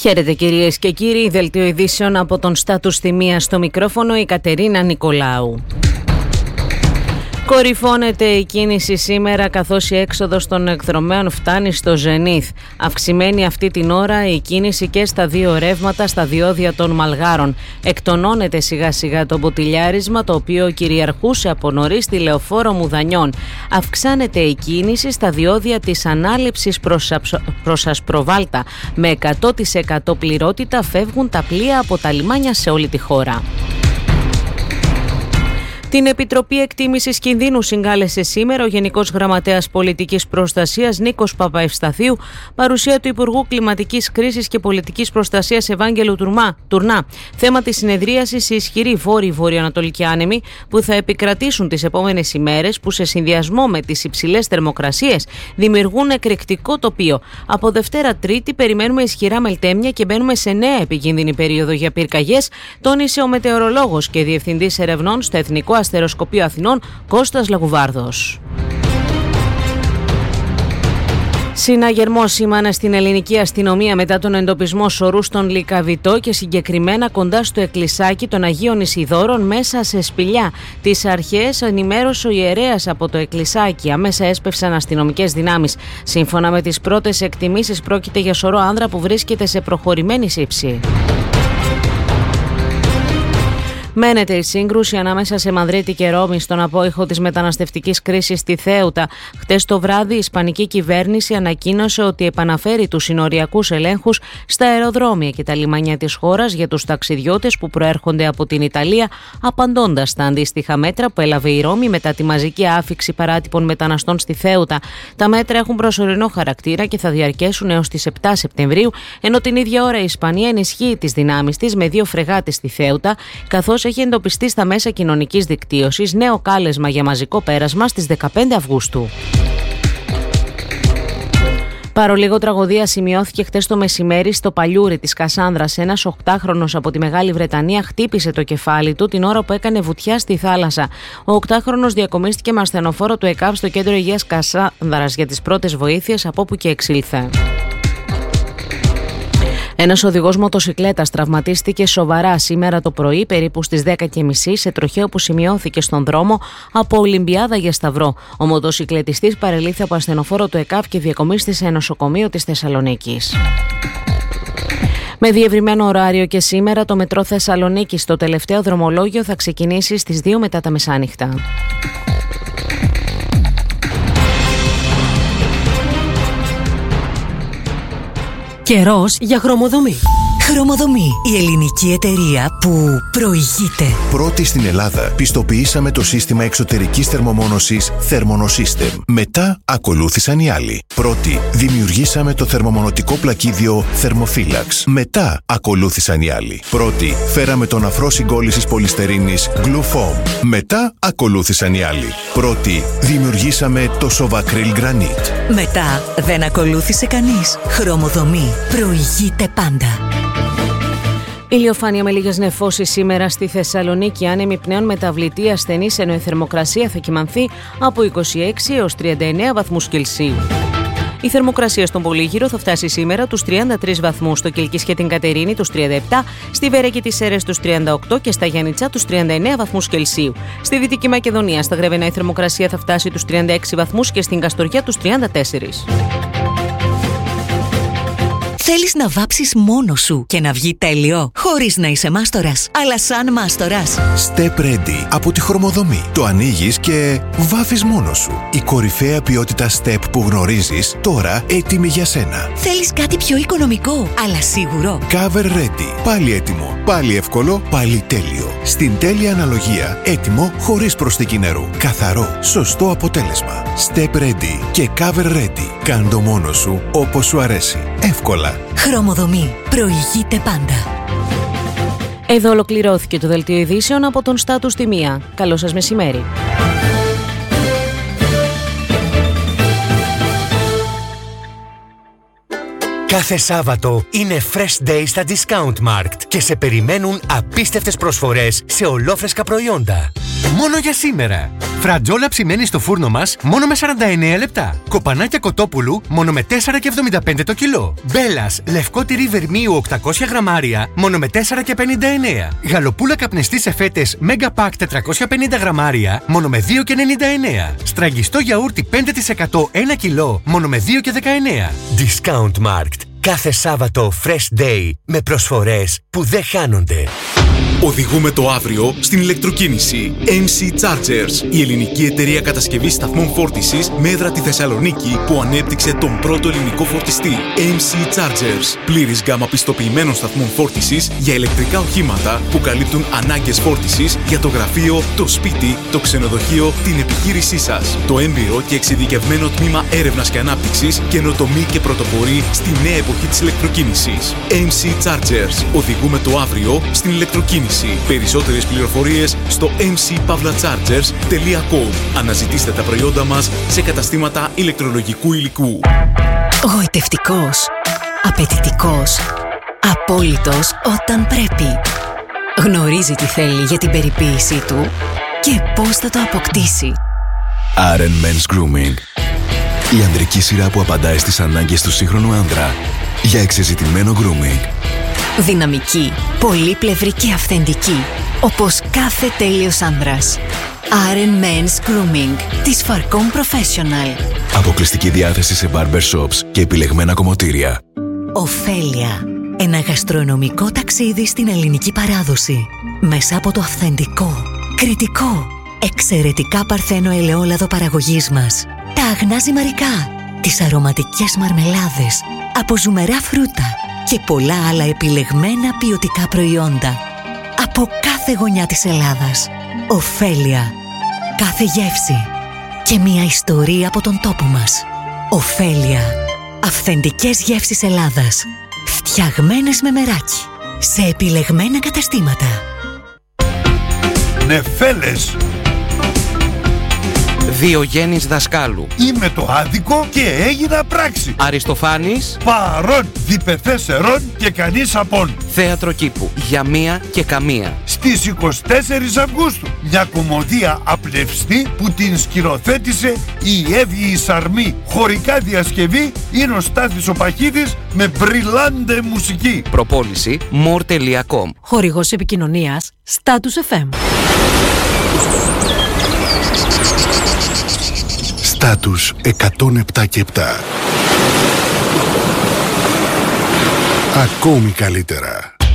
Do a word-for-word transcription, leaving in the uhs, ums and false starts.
Χαίρετε κυρίες και κύριοι, δελτίο ειδήσεων από τον Στάτους Θυμία στο μικρόφωνο η Κατερίνα Νικολάου. Κορυφώνεται η κίνηση σήμερα καθώς η έξοδος των εκδρομέων φτάνει στο ζενίθ. Αυξημένη αυτή την ώρα η κίνηση και στα δύο ρεύματα στα διόδια των Μαλγάρων. Εκτονώνεται σιγά σιγά το μποτιλιάρισμα το οποίο κυριαρχούσε από νωρίς στη Λεωφόρο Μουδανιών. Αυξάνεται η κίνηση στα διόδια της ανάληψης προς, προς Ασπροβάλτα. Με εκατό τοις εκατό πληρότητα φεύγουν τα πλοία από τα λιμάνια σε όλη τη χώρα. Την Επιτροπή Εκτίμησης Κινδύνου συγκάλεσε σήμερα ο Γενικός Γραμματέας Πολιτικής Προστασίας Νίκος Παπαευσταθίου, παρουσία του Υπουργού Κλιματικής Κρίσης και Πολιτικής Προστασίας Ευάγγελου Τουρνά. Θέμα της συνεδρίασης οι ισχυροί βόρειο-βορειοανατολικοί άνεμοι που θα επικρατήσουν τις επόμενες ημέρες, που σε συνδυασμό με τις υψηλές θερμοκρασίες δημιουργούν εκρηκτικό τοπίο. Από Δευτέρα Τρίτη περιμένουμε ισχυρά μελτέμια και μπαίνουμε σε νέα επικίνδυνη περίοδο για πυρκαγιές, τόνισε ο μετεωρολόγος και διευθυντής ερευνών στο Εθνικό Αστεροσκοπείο Αθηνών Κώστας Λαγουβάρδος. Συναγερμό σήμανε στην ελληνική αστυνομία μετά τον εντοπισμό σωρού στον Λυκαβητό και συγκεκριμένα κοντά στο εκκλησάκι των Αγίων Ισιδώρων μέσα σε σπηλιά. Τις αρχές ενημέρωσε ο ιερέας από το εκκλησάκι. Αμέσα έσπευσαν αστυνομικές δυνάμεις. Σύμφωνα με τις πρώτες εκτιμήσεις, πρόκειται για σωρό άνδρα που βρίσκεται σε προχωρημένη σύψη. Μένεται η σύγκρουση ανάμεσα σε Μαδρίτη και Ρώμη στον απόϊχο της μεταναστευτικής κρίσης στη Θέουτα. Χτες το βράδυ η ισπανική κυβέρνηση ανακοίνωσε ότι επαναφέρει τους συνοριακούς ελέγχους στα αεροδρόμια και τα λιμάνια της χώρας για τους ταξιδιώτες που προέρχονται από την Ιταλία, απαντώντας στα αντίστοιχα μέτρα που έλαβε η Ρώμη μετά τη μαζική άφιξη παράτυπων μεταναστών στη Θέουτα. Τα μέτρα έχουν προσωρινό χαρακτήρα και θα διαρκέσουν έως τις επτά Σεπτεμβρίου, ενώ την ίδια ώρα η Ισπανία ενισχύει τις δυνάμεις της με δύο φρεγάτες στη Θέουτα, καθώς έχει εντοπιστεί στα μέσα κοινωνικής δικτύωσης νέο κάλεσμα για μαζικό πέρασμα στις δεκαπέντε Αυγούστου. Παρολίγο τραγωδία σημειώθηκε χτες το μεσημέρι στο Παλιούρι της Κασάνδρας. Ένας οκτάχρονος από τη Μεγάλη Βρετανία χτύπησε το κεφάλι του την ώρα που έκανε βουτιά στη θάλασσα. Ο οκτάχρονος διακομίστηκε με ασθενοφόρο του ΕΚΑΒ στο Κέντρο Υγείας Κασάνδρας για τις πρώτες βοήθειες, από όπου και εξήλθε. Ένας οδηγός μοτοσικλέτας τραυματίστηκε σοβαρά σήμερα το πρωί, περίπου στις δέκα και μισή, σε τροχαίο που σημειώθηκε στον δρόμο από Ολυμπιάδα για Σταυρό. Ο μοτοσικλετιστής παρελήφθη από ασθενοφόρο του ΕΚΑΒ και διακομίστησε σε νοσοκομείο της Θεσσαλονίκης. Με διευρυμένο ωράριο και σήμερα το μετρό Θεσσαλονίκης στο τελευταίο δρομολόγιο θα ξεκινήσει στις δύο μετά τα μεσάνυχτα. Καιρός για χρωμοδομή. Χρωμοδομή, η ελληνική εταιρεία που προηγείται. Πρώτη στην Ελλάδα πιστοποιήσαμε το σύστημα εξωτερικής θερμομόνωσης Thermonosystem. Μετά ακολούθησαν οι άλλοι. Πρώτη δημιουργήσαμε το θερμομονωτικό πλακίδιο Thermophilax. Μετά ακολούθησαν οι άλλοι. Πρώτη φέραμε τον αφρό συγκόλλησης πολυστερίνης Glufoam. Μετά ακολούθησαν οι άλλοι. Πρώτη δημιουργήσαμε το Sovacryl Granite. Μετά δεν ακολούθησε κανείς. Χρωμοδομή προηγείται πάντα. Ηλιοφάνεια με λίγες νεφώσεις σήμερα στη Θεσσαλονίκη, άνεμοι πνέων μεταβλητή ασθενής, ενώ η θερμοκρασία θα κυμανθεί από είκοσι έξι έως τριάντα εννέα βαθμούς Κελσίου. Η θερμοκρασία στον Πολύγυρο θα φτάσει σήμερα τους τριάντα τρεις βαθμούς, στο Κιλκής και την Κατερίνη τους τριάντα επτά, στη Βέρα και τις Σέρρες τους τριάντα οκτώ και στα Γιάννητσά τους τριάντα εννέα βαθμούς Κελσίου. Στη Δυτική Μακεδονία, στα Γρεβενά, η θερμοκρασία θα φτάσει τους τριάντα έξι βαθμούς και στην Καστοριά τους τριάντα τέσσερα. Θέλεις να βάψεις μόνος σου και να βγει τέλειο, χωρίς να είσαι μάστορας, αλλά σαν μάστορας. Step Ready από τη Χρωμοδομή. Το ανοίγεις και βάφεις μόνος σου. Η κορυφαία ποιότητα Step που γνωρίζεις, τώρα έτοιμη για σένα. Θέλεις κάτι πιο οικονομικό, αλλά σίγουρο. Cover Ready. Πάλι έτοιμο, πάλι εύκολο, πάλι τέλειο. Στην τέλεια αναλογία, έτοιμο χωρίς προσθήκη νερού. Καθαρό, σωστό αποτέλεσμα. Step Ready και Cover Ready. Κάν' το μόνος σου όπως σου αρέσει. Εύκολα. Χρωμοδομή. Προηγείται πάντα. Εδώ ολοκληρώθηκε το δελτίο ειδήσεων από τον Στάτους Θυμία. Καλό σας μεσημέρι. Κάθε Σάββατο είναι Fresh Day στα Discount Markt και σε περιμένουν απίστευτες προσφορές σε ολόφρεσκα προϊόντα. Μόνο για σήμερα. Φρατζόλα ψημένη στο φούρνο μας μόνο με σαράντα εννέα λεπτά. Κοπανάκια κοτόπουλου μόνο με τέσσερα και εβδομήντα πέντε το κιλό. Μπέλας λευκό τυρί βερμίου οκτακόσια γραμμάρια μόνο με τέσσερα και πενήντα εννέα. Γαλοπούλα καπνιστή σε φέτες Mega Pack τετρακόσια πενήντα γραμμάρια μόνο με δύο και ενενήντα εννέα. Στραγγιστό γιαούρτι πέντε τοις εκατό ένα κιλό μόνο με δύο και δεκαεννέα. Discount Markt. Κάθε Σάββατο Fresh Day με προσφορές που δεν χάνονται. Οδηγούμε το αύριο στην ηλεκτροκίνηση. εμ σι Chargers, η ελληνική εταιρεία κατασκευής σταθμών φόρτισης με έδρα τη Θεσσαλονίκη που ανέπτυξε τον πρώτο ελληνικό φορτιστή. εμ σι Chargers, πλήρης γκάμα πιστοποιημένων σταθμών φόρτισης για ηλεκτρικά οχήματα που καλύπτουν ανάγκες φόρτισης για το γραφείο, το σπίτι, το ξενοδοχείο, την επιχείρησή σας. Το έμπειρο και εξειδικευμένο τμήμα έρευνας και ανάπτυξης καινοτομεί και πρωτοπορεί στη νέα εποχή της ηλεκτροκίνησης. εμ σι Chargers, οδηγούμε το αύριο στην ηλεκτροκίνηση. Περισσότερες πληροφορίες στο εμ σι pavla chargers τελεία com. Αναζητήστε τα προϊόντα μας σε καταστήματα ηλεκτρολογικού υλικού. Γοητευτικός, απαιτητικός, απόλυτος όταν πρέπει. Γνωρίζει τι θέλει για την περιποίησή του και πώς θα το αποκτήσει. αρ εν Men's Grooming. Η ανδρική σειρά που απαντάει στις ανάγκες του σύγχρονου άντρα για εξεζητημένο grooming. Δυναμική, πολύπλευρη και αυθεντική, όπως κάθε τέλειος άνδρας. αρ εν Men's Grooming της Farcom Professional. Αποκλειστική διάθεση σε barber shops και επιλεγμένα κομμωτήρια. Οφέλια. Ένα γαστρονομικό ταξίδι στην ελληνική παράδοση. Μέσα από το αυθεντικό, κριτικό, εξαιρετικά παρθένο ελαιόλαδο παραγωγής μας. Τα αγνά ζυμαρικά, τις αρωματικές μαρμελάδες, από ζουμερά φρούτα και πολλά άλλα επιλεγμένα ποιοτικά προϊόντα. Από κάθε γωνιά της Ελλάδας. Οφέλια. Κάθε γεύση. Και μια ιστορία από τον τόπο μας. Οφέλια. Αυθεντικές γεύσεις Ελλάδας. Φτιαγμένες με μεράκι. Σε επιλεγμένα καταστήματα. Νεφέλες. Διογέννης Δασκάλου. Είμαι το άδικο και έγινα πράξη. Αριστοφάνης. Παρών, διπεθέσερον και κανείς απόν. Θέατρο κήπου. Για μία και καμία. Στις εικοστή τέταρτη Αυγούστου. Μια κομμωδία απλευστή που την σκηνοθέτησε η Εύη η Σαρμή. Χωρικά διασκευή είναι ο Στάθης ο Παχίδης με μπριλάντε μουσική. Προπόληση more τελεία com. Χορηγός επικοινωνίας Status εφ εμ. Στάτους εκατόν επτά και επτά. Ακόμη καλύτερα.